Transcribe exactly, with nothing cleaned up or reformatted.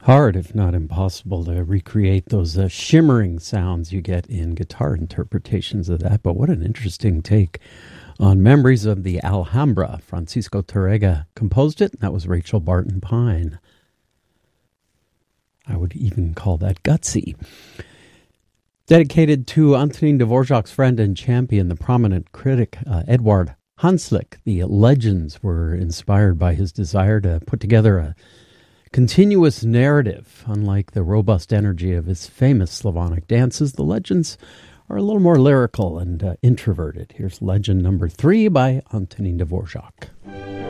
Hard, if not impossible, to recreate those uh, shimmering sounds you get in guitar interpretations of that. But what an interesting take on Memories of the Alhambra. Francisco Tárrega composed it, and that was Rachel Barton Pine. I would even call that gutsy. Dedicated to Antonin Dvorak's friend and champion, the prominent critic uh, Eduard Hanslick. The legends were inspired by his desire to put together a continuous narrative. Unlike the robust energy of his famous Slavonic dances, the legends are a little more lyrical and uh, introverted. Here's legend number three by Antonin Dvorak.